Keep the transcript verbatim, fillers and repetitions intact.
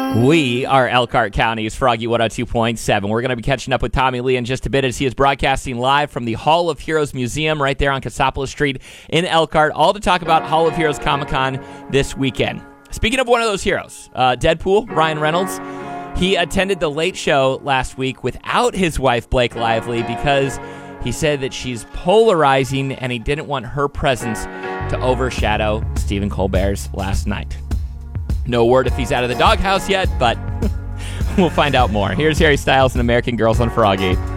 We are Elkhart County's Froggy one oh two point seven. We're going to be catching up with Tommy Lee in just a bit as he is broadcasting live from the Hall of Heroes Museum right there on Cassopolis Street in Elkhart, all to talk about Hall of Heroes Comic-Con this weekend. Speaking of one of those heroes, uh, Deadpool, Ryan Reynolds, he attended the Late Show last week without his wife, Blake Lively, because he said that she's polarizing and he didn't want her presence to overshadow Stephen Colbert's last night. No word if he's out of the doghouse yet, but we'll find out more. Here's Harry Styles and American Girls on Froggy.